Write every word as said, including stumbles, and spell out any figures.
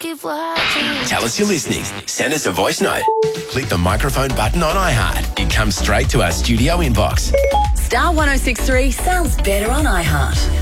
keep watching. Tell us you're listening. Send us a voice note. Click the microphone button on iHeart. It comes straight to our studio inbox. Star one oh six three sounds better on iHeart.